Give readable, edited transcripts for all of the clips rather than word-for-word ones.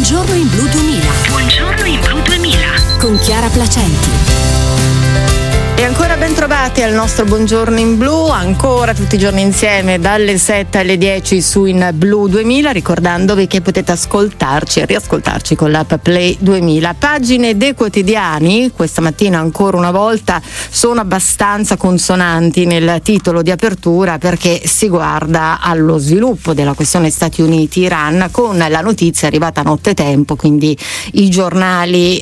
Buongiorno in Blu 2000. Buongiorno in Blu 2000. Con Chiara Placenti. E ancora ben trovati al nostro Buongiorno in Blu, ancora tutti i giorni insieme dalle 7 alle 10 su In Blu 2000, ricordandovi che potete ascoltarci e riascoltarci con l'app Play 2000. Pagine dei quotidiani, questa mattina ancora una volta, sono abbastanza consonanti nel titolo di apertura perché si guarda allo sviluppo della questione Stati Uniti-Iran con la notizia arrivata nottetempo, quindi i giornali,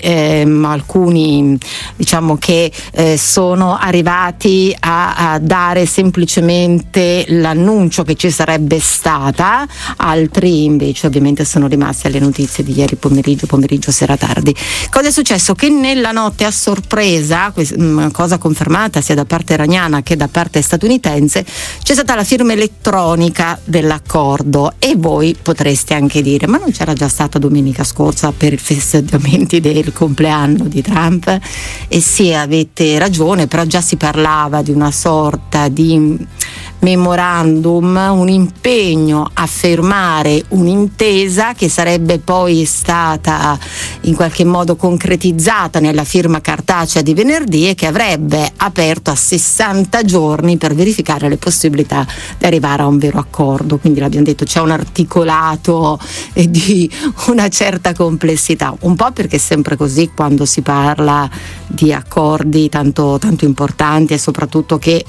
alcuni diciamo che sono arrivati a dare semplicemente l'annuncio che ci sarebbe stata, altri invece ovviamente sono rimasti alle notizie di ieri pomeriggio, sera tardi. Cosa è successo? Che nella notte a sorpresa, cosa confermata sia da parte iraniana che da parte statunitense, c'è stata la firma elettronica dell'accordo. E voi potreste anche dire: ma non c'era già stata domenica scorsa per i festeggiamenti del compleanno di Trump? E sì, avete ragione, però già si parlava di una sorta di memorandum, un impegno a firmare un'intesa che sarebbe poi stata in qualche modo concretizzata nella firma cartacea di venerdì e che avrebbe aperto a 60 giorni per verificare le possibilità di arrivare a un vero accordo. Quindi l'abbiamo detto, c'è un articolato di una certa complessità, un po' perché è sempre così quando si parla di accordi tanto importanti e soprattutto che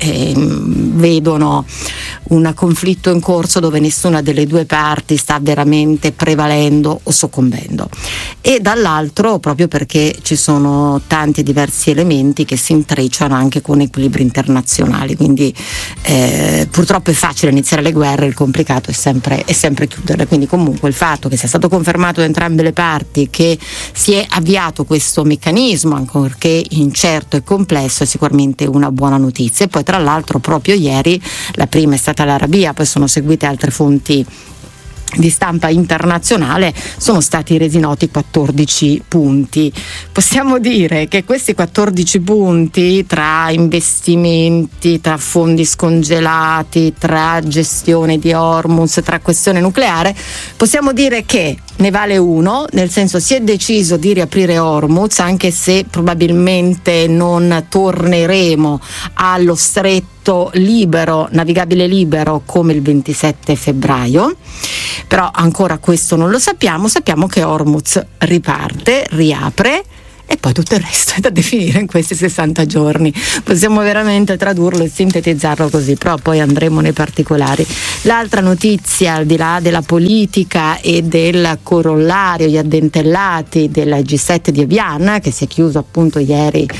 vedono un conflitto in corso dove nessuna delle due parti sta veramente prevalendo o soccombendo, e dall'altro proprio perché ci sono tanti diversi elementi che si intrecciano anche con equilibri internazionali, quindi purtroppo è facile iniziare le guerre, il complicato è sempre chiuderle. Quindi comunque il fatto che sia stato confermato da entrambe le parti che si è avviato questo meccanismo, ancorché incerto e complesso, è sicuramente una buona notizia. E poi tra l'altro proprio ieri, la prima è stata l'Arabia, poi sono seguite altre fonti di stampa internazionale, sono stati resi noti 14 punti. Possiamo dire che questi 14 punti, tra investimenti, tra fondi scongelati, tra gestione di Hormuz, tra questione nucleare, possiamo dire che ne vale uno, nel senso si è deciso di riaprire Hormuz, anche se probabilmente non torneremo allo stretto libero, navigabile libero come il 27 febbraio, però ancora questo non lo sappiamo che Hormuz riparte, riapre, e poi tutto il resto è da definire in questi 60 giorni. Possiamo veramente tradurlo e sintetizzarlo così, però poi andremo nei particolari. L'altra notizia, al di là della politica e del corollario, gli addentellati della G7 di Evian, che si è chiuso appunto ieri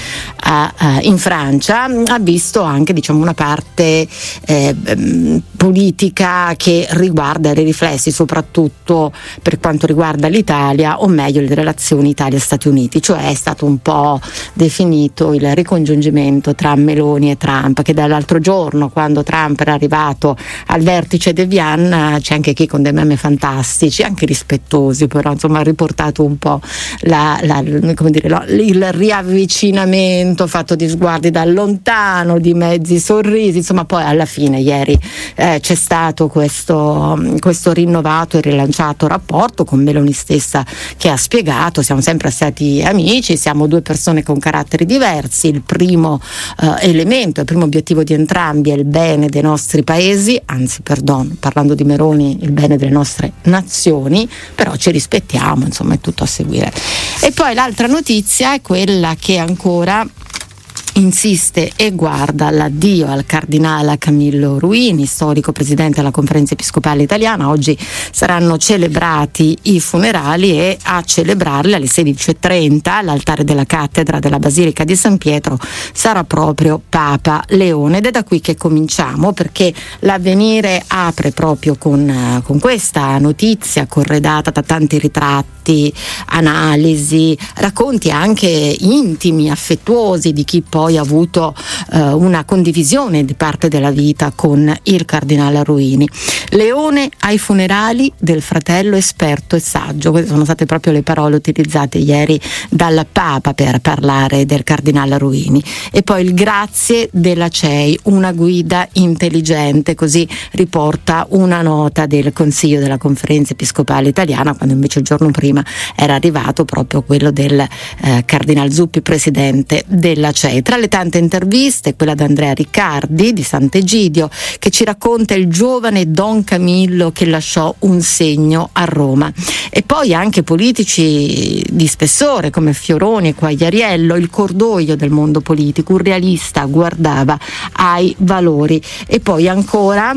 in Francia, ha visto anche una parte politica che riguarda i riflessi soprattutto per quanto riguarda l'Italia, o meglio le relazioni Italia-Stati Uniti, cioè è stato un po' definito il ricongiungimento tra Meloni e Trump, che dall'altro giorno, quando Trump era arrivato al vertice di Evian, c'è anche chi con dei meme fantastici, anche rispettosi, però ha riportato un po' il riavvicinamento fatto di sguardi da lontano, di mezzi sorrisi, poi alla fine ieri c'è stato questo rinnovato e rilanciato rapporto con Meloni stessa, che ha spiegato: siamo sempre stati amici, siamo due persone con caratteri diversi, il primo elemento, il primo obiettivo di entrambi è il bene dei nostri paesi, anzi parlando di Meloni, il bene delle nostre nazioni, però ci rispettiamo, è tutto a seguire. E poi l'altra notizia è quella che ancora insiste e guarda l'addio al cardinale Camillo Ruini, storico presidente della Conferenza Episcopale Italiana. Oggi saranno celebrati i funerali e a celebrarli alle 16:30 all'altare della cattedra della Basilica di San Pietro sarà proprio Papa Leone, ed è da qui che cominciamo, perché l'Avvenire apre proprio con questa notizia corredata da tanti ritratti, analisi, racconti anche intimi, affettuosi di chi poi ha avuto una condivisione di parte della vita con il cardinale Ruini. Leone ai funerali del fratello esperto e saggio, queste sono state proprio le parole utilizzate ieri dal Papa per parlare del cardinale Ruini. E poi il grazie della CEI, una guida intelligente, così riporta una nota del Consiglio della Conferenza Episcopale Italiana, quando invece il giorno prima prima era arrivato proprio quello del Cardinal Zuppi, presidente della CEI. Tra le tante interviste, quella di Andrea Riccardi di Sant'Egidio, che ci racconta il giovane Don Camillo che lasciò un segno a Roma, e poi anche politici di spessore come Fioroni e Quagliariello, il cordoglio del mondo politico, un realista, guardava ai valori. E poi ancora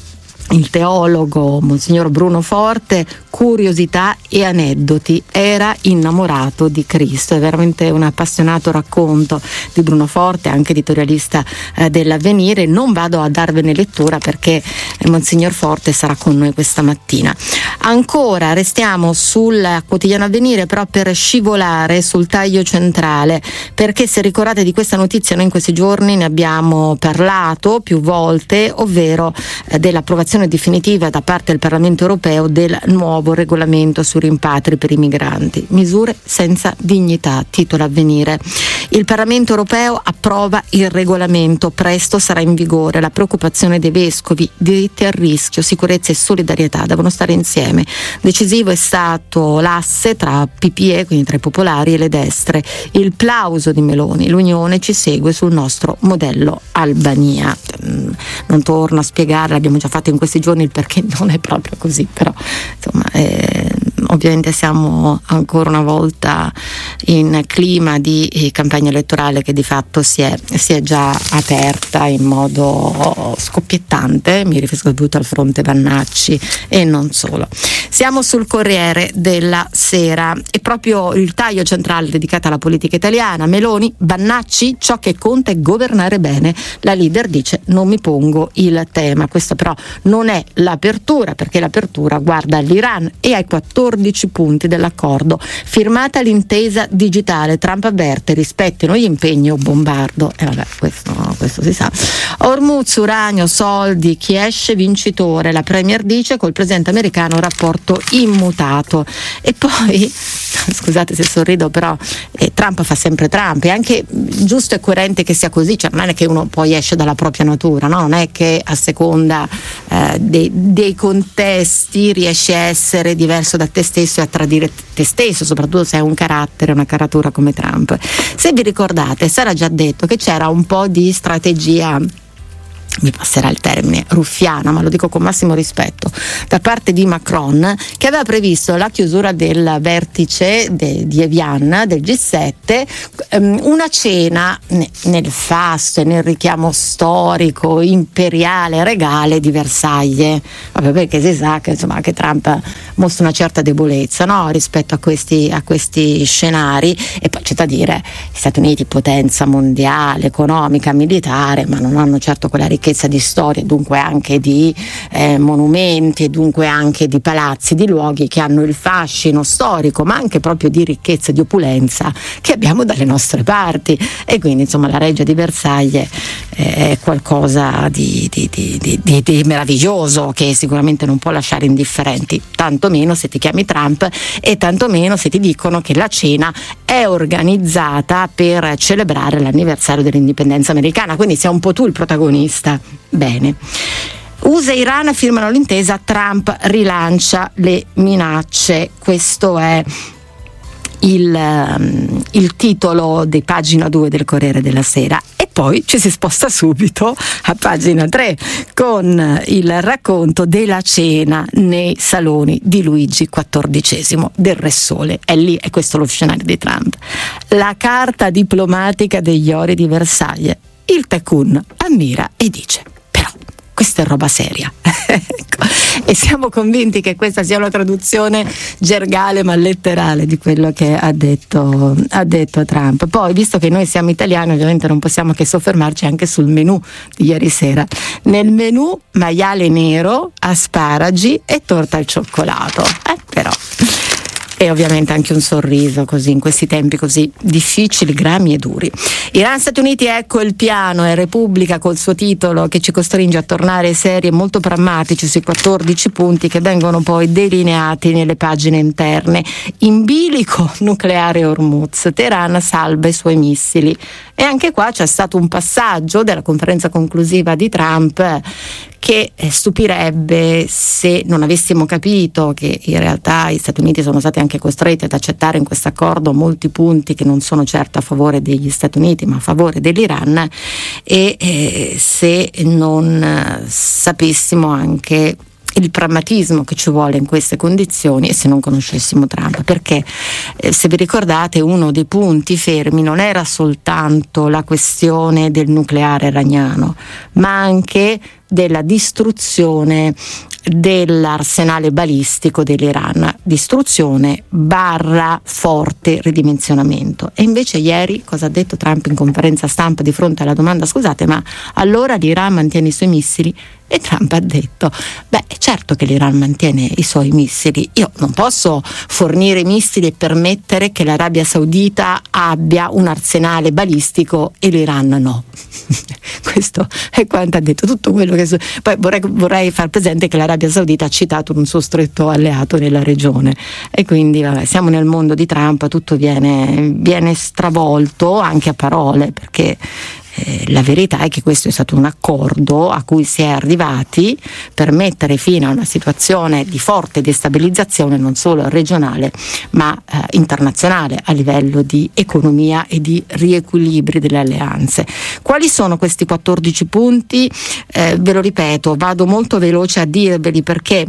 il teologo Monsignor Bruno Forte, curiosità e aneddoti, era innamorato di Cristo. È veramente un appassionato racconto di Bruno Forte, anche editorialista dell'Avvenire. Non vado a darvene lettura perché Monsignor Forte sarà con noi questa mattina. Ancora restiamo sul quotidiano Avvenire, però per scivolare sul taglio centrale, perché se ricordate di questa notizia noi in questi giorni ne abbiamo parlato più volte, ovvero dell'approvazione definitiva da parte del Parlamento europeo del nuovo regolamento sui rimpatri per i migranti. Misure senza dignità, titola Avvenire. Il Parlamento europeo approva il regolamento, presto sarà in vigore. La preoccupazione dei vescovi, diritti a rischio, sicurezza e solidarietà devono stare insieme. Decisivo è stato l'asse tra PPE, quindi tra i popolari, e le destre. Il plauso di Meloni, l'Unione ci segue sul nostro modello Albania. Non torno a spiegare, l'abbiamo già fatto in questi giorni il perché non è proprio così, però insomma ovviamente siamo ancora una volta in clima di campagna elettorale che di fatto si è già aperta in modo scoppiettante. Mi riferisco soprattutto al fronte Vannacci e non solo. Siamo sul Corriere della Sera e proprio il taglio centrale dedicato alla politica italiana. Meloni, Vannacci, ciò che conta è governare bene. La leader dice: non mi pongo il tema. Questo però non è l'apertura, perché l'apertura guarda all'Iran e ai 14 punti dell'accordo. Firmata l'intesa digitale, Trump avverte: rispettino gli impegni o bombardo. E vabbè, questo si sa. Hormuz, uranio, soldi, chi esce vincitore. La premier dice: col presidente americano rapporto immutato. E poi scusate se sorrido, però Trump fa sempre Trump, è anche giusto e coerente che sia così, cioè non è che uno poi esce dalla propria natura, no? Non è che a seconda dei contesti riesci a essere diverso da te stesso e a tradire te stesso, soprattutto se hai un carattere, una caratura come Trump. Se vi ricordate, sarà già detto che c'era un po' di strategia, mi passerà il termine, ruffiana, ma lo dico con massimo rispetto, da parte di Macron, che aveva previsto la chiusura del vertice di Evian del G7, una cena nel fasto e nel richiamo storico, imperiale, regale di Versailles. Vabbè, perché si sa che, insomma, che Trump mostra una certa debolezza, no, rispetto a questi scenari. E poi c'è da dire, gli Stati Uniti, potenza mondiale, economica, militare, ma non hanno certo quella ricchezza di storia, dunque anche di monumenti, e dunque anche di palazzi, di luoghi che hanno il fascino storico, ma anche proprio di ricchezza, di opulenza che abbiamo dalle nostre parti. E quindi insomma la Reggia di Versailles è qualcosa di meraviglioso, che sicuramente non può lasciare indifferenti, tantomeno se ti chiami Trump e tantomeno se ti dicono che la cena è organizzata per celebrare l'anniversario dell'indipendenza americana, quindi sei un po' tu il protagonista. Bene. USA e Iran firmano l'intesa, Trump rilancia le minacce. Questo è il titolo di pagina 2 del Corriere della Sera. E poi ci si sposta subito a pagina 3 con il racconto della cena nei saloni di Luigi XIV del Re Sole. È lì, è questo lo scenario di Trump. La carta diplomatica degli ori di Versailles. Il Tecun ammira e dice: però questa è roba seria. E siamo convinti che questa sia una traduzione gergale ma letterale di quello che ha detto Trump. Poi, visto che noi siamo italiani, ovviamente non possiamo che soffermarci anche sul menù di ieri sera. Nel menù maiale nero, asparagi e torta al cioccolato. Però e ovviamente anche un sorriso così in questi tempi così difficili, grami e duri. Iran, Stati Uniti, ecco il piano. È Repubblica col suo titolo che ci costringe a tornare seri e molto prammatici sui 14 punti che vengono poi delineati nelle pagine interne. In bilico nucleare Hormuz, Teheran salva i suoi missili. E anche qua c'è stato un passaggio della conferenza conclusiva di Trump che stupirebbe se non avessimo capito che in realtà gli Stati Uniti sono stati anche costretti ad accettare in questo accordo molti punti che non sono certo a favore degli Stati Uniti ma a favore dell'Iran, e se non sapessimo anche il pragmatismo che ci vuole in queste condizioni e se non conoscessimo Trump, perché se vi ricordate uno dei punti fermi non era soltanto la questione del nucleare iraniano, ma anche della distruzione dell'arsenale balistico dell'Iran, distruzione / forte ridimensionamento. E invece ieri cosa ha detto Trump in conferenza stampa di fronte alla domanda: scusate, ma allora l'Iran mantiene i suoi missili? E Trump ha detto: beh, certo che l'Iran mantiene i suoi missili, io non posso fornire missili e permettere che l'Arabia Saudita abbia un arsenale balistico e l'Iran no. Questo è quanto ha detto. Tutto quello che poi vorrei far presente che l'Arabia Saudita ha citato un suo stretto alleato nella regione, e quindi siamo nel mondo di Trump, tutto viene stravolto anche a parole, perché la verità è che questo è stato un accordo a cui si è arrivati per mettere fine a una situazione di forte destabilizzazione non solo regionale ma internazionale a livello di economia e di riequilibri delle alleanze. Quali sono questi 14 punti? Ve lo ripeto, vado molto veloce a dirveli perché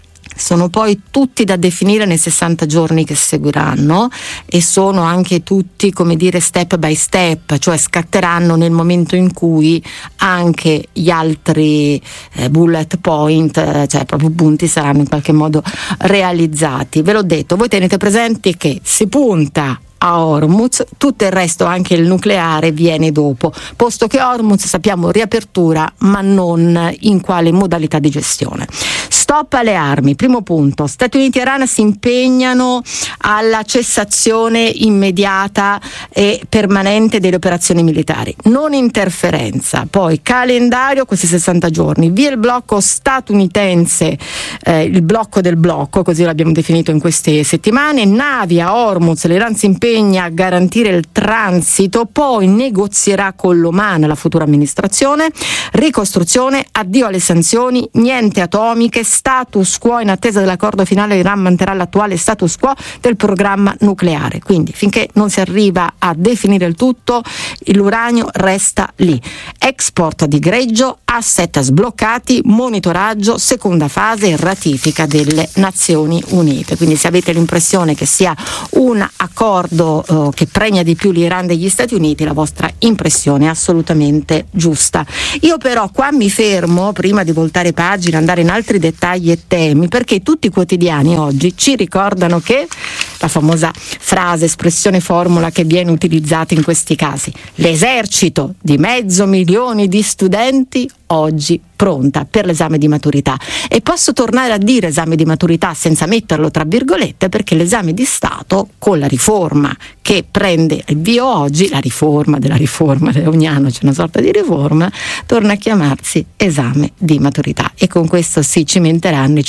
sono poi tutti da definire nei 60 giorni che seguiranno, e sono anche tutti, come dire, step by step, cioè scatteranno nel momento in cui anche gli altri bullet point, cioè proprio punti, saranno in qualche modo realizzati. Ve l'ho detto, voi tenete presente che si punta a Hormuz, tutto il resto, anche il nucleare, viene dopo, posto che Hormuz sappiamo riapertura ma non in quale modalità di gestione. Stop alle armi, primo punto. Stati Uniti e Iran si impegnano alla cessazione immediata e permanente delle operazioni militari, non interferenza. Poi calendario, questi 60 giorni, via il blocco statunitense, il blocco del blocco, così l'abbiamo definito in queste settimane, navi a Hormuz, l'Iran si impegna a garantire il transito, poi negozierà con l'Oman, la futura amministrazione, ricostruzione, addio alle sanzioni, niente atomiche, status quo in attesa dell'accordo finale. L'Iran manterrà l'attuale status quo del programma nucleare, quindi finché non si arriva a definire il tutto l'uranio resta lì. Export di greggio, asset sbloccati, monitoraggio, seconda fase, ratifica delle Nazioni Unite. Quindi se avete l'impressione che sia un accordo che premia di più l'Iran degli Stati Uniti, la vostra impressione è assolutamente giusta. Io però qua mi fermo prima di voltare pagina, andare in altri dettagli e temi, perché tutti i quotidiani oggi ci ricordano che la famosa frase, espressione, formula che viene utilizzata in questi casi: l'esercito di 500.000 di studenti oggi pronta per l'esame di maturità. E posso tornare a dire esame di maturità senza metterlo tra virgolette, perché l'esame di Stato, con la riforma che prende il via oggi, la riforma, ogni anno c'è una sorta di riforma, torna a chiamarsi esame di maturità, e con questo si cimenteranno i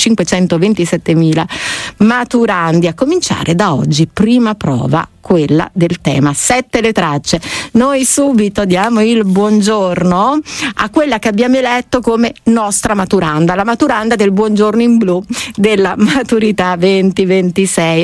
527.000 maturandi, a cominciare da oggi, prima prova, quella del tema 7 le tracce. Noi subito diamo il buongiorno a quella che abbiamo eletto come nostra maturanda, la maturanda del buongiorno in blu della maturità 2026.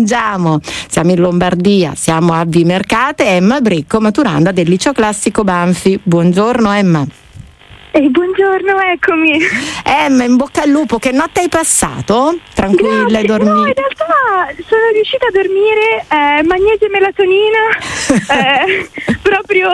Siamo in Lombardia, siamo a Vimercate, Emma Bricco, maturanda del liceo classico Banfi. Buongiorno Emma. Buongiorno, eccomi. Emma, in bocca al lupo, che notte hai passato? Tranquilla, hai dormito? No, in realtà sono riuscita a dormire, magnesio e melatonina, proprio,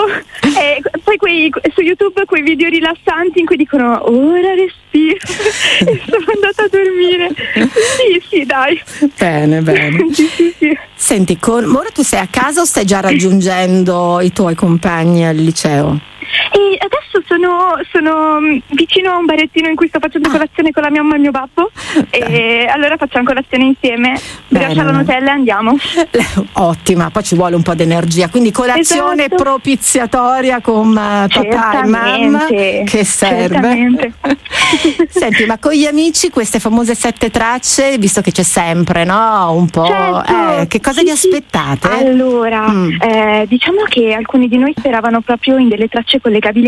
poi su YouTube quei video rilassanti in cui dicono ora respiro e sono andata a dormire. Sì, dai. Bene. Sì. Senti, ora tu sei a casa o stai già raggiungendo i tuoi compagni al liceo? E adesso sono vicino a un barettino in cui sto facendo colazione con la mia mamma e il mio babbo, e allora facciamo colazione insieme, beviamo la Nutella e andiamo. Ottima, poi ci vuole un po' di energia, quindi colazione propiziatoria con papà e mamma, che serve. Senti, ma con gli amici queste famose 7 tracce, visto che c'è sempre, no? Un po', certo. Che cosa vi aspettate? Allora, diciamo che alcuni di noi speravano proprio in delle tracce collegabili a Pirandello,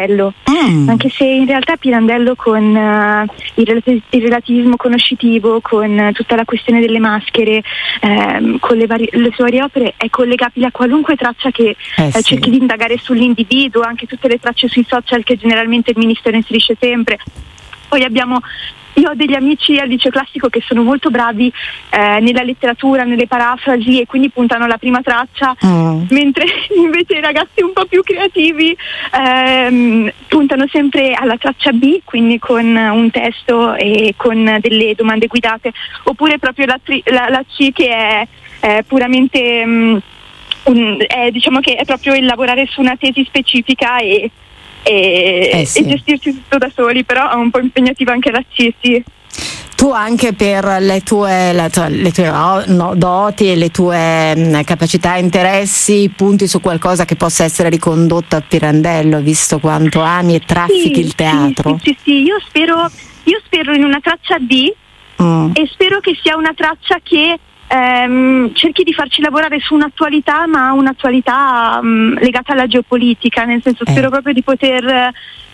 Pirandello, anche se in realtà Pirandello con il relativismo conoscitivo, con tutta la questione delle maschere, con le sue varie opere, è collegabile a qualunque traccia che cerchi di indagare sull'individuo, anche tutte le tracce sui social che generalmente il Ministero inserisce sempre. Poi io ho degli amici al liceo classico che sono molto bravi nella letteratura, nelle parafrasi, e quindi puntano alla prima traccia, mentre invece i ragazzi un po' più creativi puntano sempre alla traccia B, quindi con un testo e con delle domande guidate, oppure proprio la C, che è puramente diciamo che è proprio il lavorare su una tesi specifica e gestirsi tutto da soli, però è un po' impegnativa anche la C, sì. Tu anche per le tue doti e le tue capacità e interessi punti su qualcosa che possa essere ricondotto a Pirandello, visto quanto ami e traffichi il teatro? Sì, io spero in una traccia D e spero che sia una traccia che cerchi di farci lavorare su un'attualità, ma un'attualità legata alla geopolitica, nel senso spero proprio di poter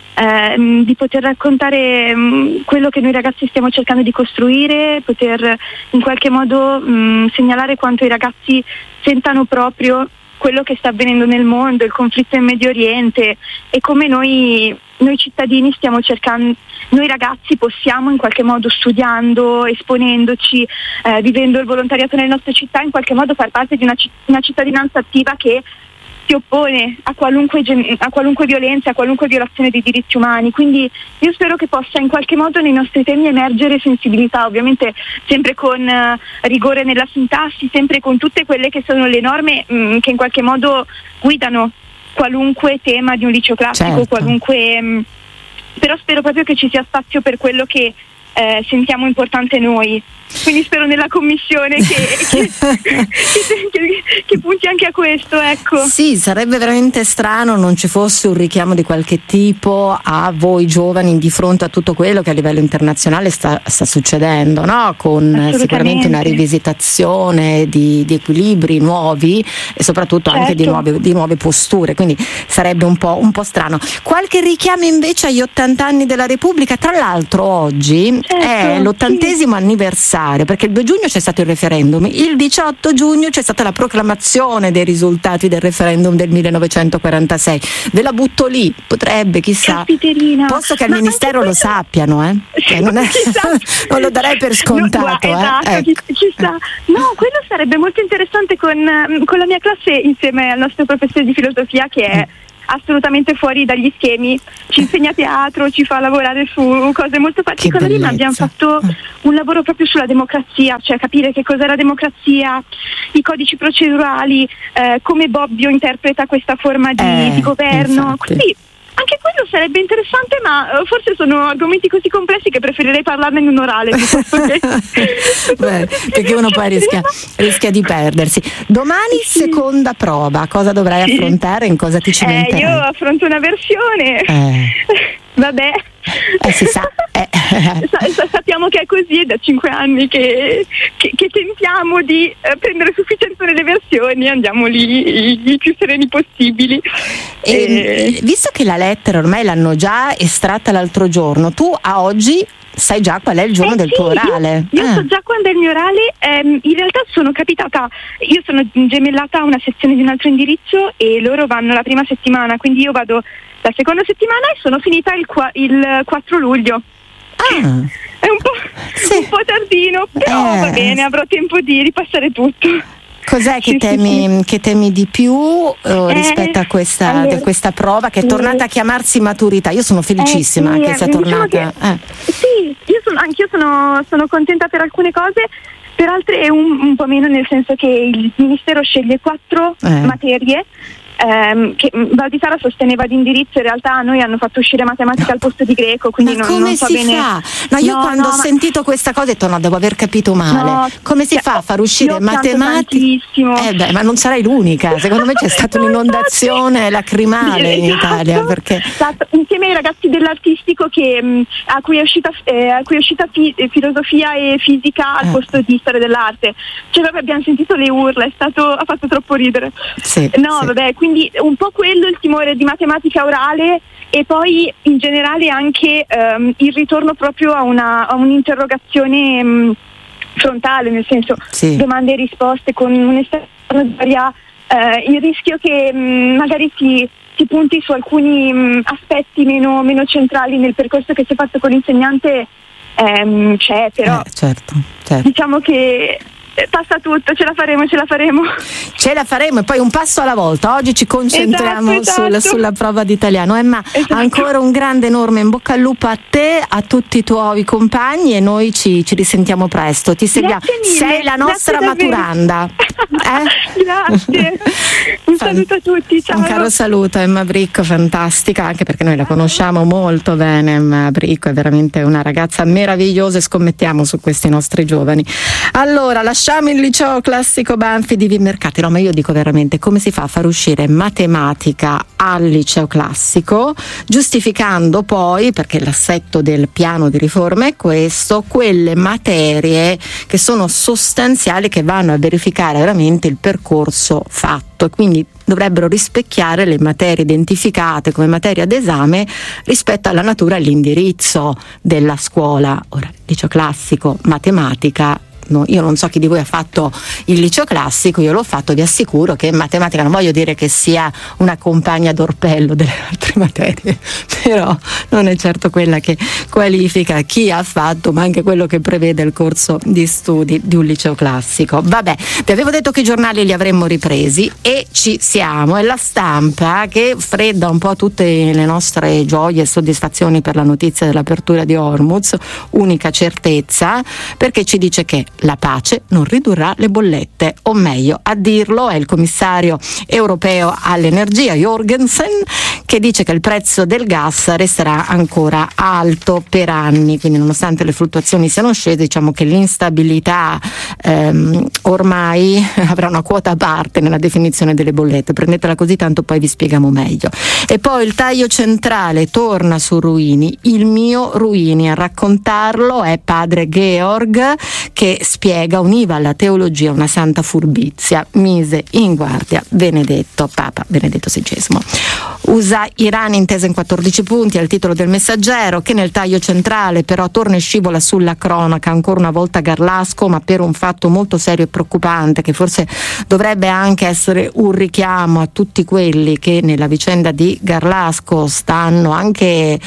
raccontare quello che noi ragazzi stiamo cercando di costruire, poter in qualche modo segnalare quanto i ragazzi sentano proprio quello che sta avvenendo nel mondo, il conflitto in Medio Oriente, e come noi cittadini stiamo cercando, noi ragazzi possiamo in qualche modo, studiando, esponendoci, vivendo il volontariato nelle nostre città, in qualche modo far parte di una cittadinanza attiva che si oppone a qualunque violenza, a qualunque violazione dei diritti umani. Quindi io spero che possa in qualche modo nei nostri temi emergere sensibilità, ovviamente sempre con rigore nella sintassi, sempre con tutte quelle che sono le norme che in qualche modo guidano qualunque tema di un liceo classico, qualunque, però spero proprio che ci sia spazio per quello che sentiamo importante noi. Quindi spero nella commissione che punti anche a questo, ecco. Sì, sarebbe veramente strano non ci fosse un richiamo di qualche tipo a voi giovani di fronte a tutto quello che a livello internazionale sta succedendo, no? Con sicuramente una rivisitazione di equilibri nuovi e soprattutto anche di nuove posture, quindi sarebbe un po' strano. Qualche richiamo invece agli 80 anni della Repubblica, tra l'altro oggi è l'80° anniversario, perché il 2 giugno c'è stato il referendum, il 18 giugno c'è stata la proclamazione dei risultati del referendum del 1946. Ve la butto lì, potrebbe, chissà, posso che al Ministero lo sappiano, cioè non lo darei per scontato. Chissà. No, quello sarebbe molto interessante con la mia classe, insieme al nostro professore di filosofia che è assolutamente fuori dagli schemi, ci insegna teatro, ci fa lavorare su cose molto particolari, ma abbiamo fatto un lavoro proprio sulla democrazia, cioè capire che cos'è la democrazia, i codici procedurali, come Bobbio interpreta questa forma di governo. Quindi anche quello sarebbe interessante, ma forse sono argomenti così complessi che preferirei parlarne in un orale piuttosto che perché uno poi rischia di perdersi. Domani seconda prova, cosa dovrai affrontare, in cosa ti cimenterai? Io affronto una versione vabbè, si sa. Sappiamo che è così, è da 5 anni che tentiamo di prendere sufficienza nelle versioni, andiamo lì i più sereni possibili. Visto che la lettera ormai l'hanno già estratta l'altro giorno, tu a oggi sai già qual è il giorno del tuo orale? Io so già quando è il mio orale. In realtà sono capitata, io sono gemellata a una sezione di un altro indirizzo e loro vanno la prima settimana, quindi io vado la seconda settimana e sono finita il 4 luglio. È un po' tardino, però va bene, avrò tempo di ripassare tutto. Cos'è che temi di più rispetto a questa prova che è tornata a chiamarsi maturità? Io sono felicissima che sia tornata. Sì, anch'io sono contenta per alcune cose, per altre un po' meno, nel senso che il Ministero sceglie 4 materie che Valditara sosteneva di indirizzo. In realtà a noi hanno fatto uscire matematica al posto di greco, quindi non so bene. Fa? No, io quando ho sentito questa cosa ho detto no, devo aver capito male. Come si fa a far uscire matematica? Ma non sarai l'unica, secondo me c'è stata un'inondazione lacrimale in Italia, perché insieme ai ragazzi dell'artistico a cui è uscita filosofia e fisica al posto di storia dell'arte, cioè proprio abbiamo sentito le urla, ha fatto troppo ridere. Vabbè, quindi quindi un po' quello, il timore di matematica orale, e poi in generale anche il ritorno proprio a un'interrogazione frontale, nel senso domande e risposte con un'estraordinaria, il rischio che magari si punti su alcuni aspetti meno centrali nel percorso che si è fatto con l'insegnante, c'è, però certo. diciamo che passa tutto, ce la faremo e poi un passo alla volta. Oggi ci concentriamo esatto. sulla prova di italiano. Emma, ancora un grande enorme in bocca al lupo a te, a tutti i tuoi compagni, e noi ci risentiamo presto, ti seguiamo, sei la nostra maturanda. Grazie, un saluto a tutti, ciao. Un caro saluto a Emma Bricco, fantastica, anche perché noi la conosciamo molto bene. Emma Bricco è veramente una ragazza meravigliosa e scommettiamo su questi nostri giovani. Allora, lasciamo il liceo classico Banfi di Vimercate. No, ma io dico veramente, come si fa a far uscire matematica al liceo classico, giustificando poi, perché l'assetto del piano di riforma è questo, quelle materie che sono sostanziali, che vanno a verificare veramente il percorso fatto, e quindi dovrebbero rispecchiare le materie identificate come materia d'esame rispetto alla natura e all'indirizzo della scuola. Ora, liceo classico, matematica. No, io non so chi di voi ha fatto il liceo classico, io l'ho fatto, vi assicuro che in matematica non voglio dire che sia una compagna d'orpello delle altre materie, però non è certo quella che qualifica chi ha fatto, ma anche quello che prevede il corso di studi di un liceo classico. Vabbè, vi avevo detto che i giornali li avremmo ripresi e ci siamo. È La Stampa che fredda un po' tutte le nostre gioie e soddisfazioni per la notizia dell'apertura di Hormuz, unica certezza, perché ci dice che la pace non ridurrà le bollette, o meglio, a dirlo è il commissario europeo all'energia Jorgensen, che dice che il prezzo del gas resterà ancora alto per anni, quindi nonostante le fluttuazioni siano scese, diciamo che l'instabilità ormai avrà una quota a parte nella definizione delle bollette. Prendetela così, tanto poi vi spieghiamo meglio. E poi il taglio centrale torna su Ruini, il mio Ruini. A raccontarlo è padre Georg, che spiega, univa alla teologia una santa furbizia, mise in guardia Papa Benedetto XVI. USA-Iran intesa in 14 punti, è il titolo del Messaggero, che nel taglio centrale però torna e scivola sulla cronaca, ancora una volta Garlasco, ma per un fatto molto serio e preoccupante, che forse dovrebbe anche essere un richiamo a tutti quelli che nella vicenda di Garlasco stanno anche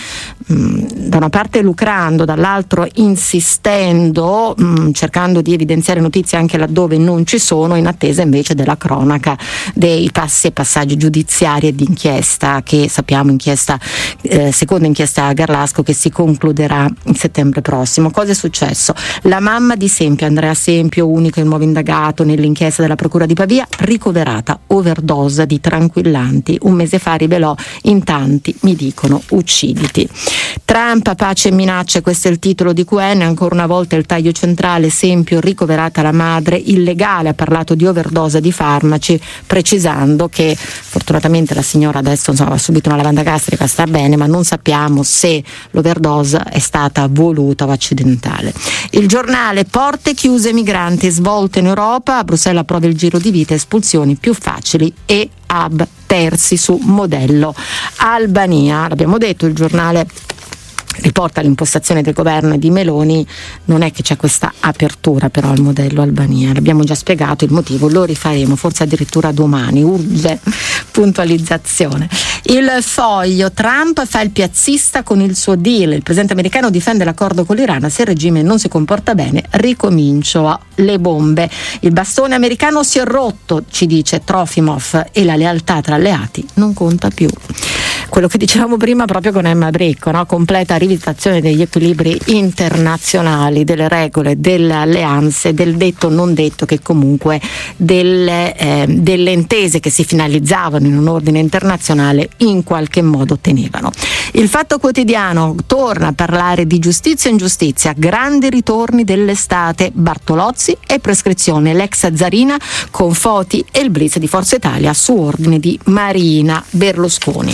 da una parte lucrando, dall'altro insistendo, cercando di evidenziare notizie anche laddove non ci sono, in attesa invece della cronaca dei passi e passaggi giudiziari e di inchiesta, che sappiamo seconda inchiesta a Garlasco, che si concluderà in settembre prossimo. Cosa è successo? La mamma di Sempio, Andrea Sempio, unico e nuovo indagato nell'inchiesta della procura di Pavia, ricoverata overdose di tranquillanti. Un mese fa rivelò: in tanti mi dicono ucciditi. Trump, pace e minacce, questo è il titolo di QN, ancora una volta il taglio centrale, Sempio ricoverata la madre, illegale, ha parlato di overdose di farmaci, precisando che fortunatamente la signora adesso ha subito una lavanda gastrica, sta bene, ma non sappiamo se l'overdose è stata voluta o accidentale. Il Giornale, porte chiuse, migranti, svolte in Europa, a Bruxelles approva il giro di vita, espulsioni più facili e hub terzi su modello Albania. L'abbiamo detto, il Giornale riporta l'impostazione del governo e di Meloni, non è che c'è questa apertura però al modello Albania, l'abbiamo già spiegato il motivo, lo rifaremo forse addirittura domani, urge puntualizzazione. Il Foglio, Trump fa il piazzista con il suo deal, il presidente americano difende l'accordo con l'Iran, se il regime non si comporta bene ricomincio le bombe. Il bastone americano si è rotto, ci dice Trofimov, e la lealtà tra alleati non conta più. Quello che dicevamo prima proprio con Emma Bricco, no? Completa rivisitazione degli equilibri internazionali, delle regole, delle alleanze, del detto non detto, che comunque delle intese che si finalizzavano in un ordine internazionale in qualche modo tenevano. Il Fatto Quotidiano torna a parlare di giustizia e ingiustizia, grandi ritorni dell'estate, Bartolozzi e prescrizione, l'ex Zarina con Foti e il blitz di Forza Italia su ordine di Marina Berlusconi.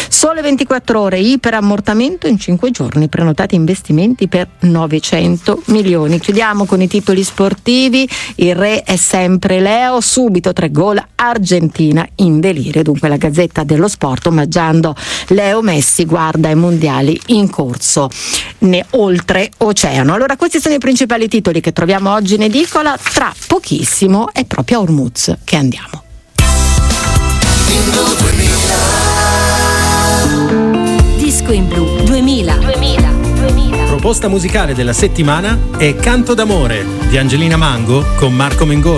Sole 24 ore, iperammortamento in 5 giorni, prenotati investimenti per 900 milioni. Chiudiamo con i titoli sportivi. Il re è sempre Leo, subito 3 gol, Argentina in delirio. Dunque la Gazzetta dello Sport omaggiando Leo Messi guarda ai mondiali in corso oltre oceano. Allora questi sono i principali titoli che troviamo oggi in edicola. Tra pochissimo è proprio a Ormuz che andiamo. Disco in Blu 2000. Proposta musicale della settimana è Canto d'amore di Angelina Mango con Marco Mengoni.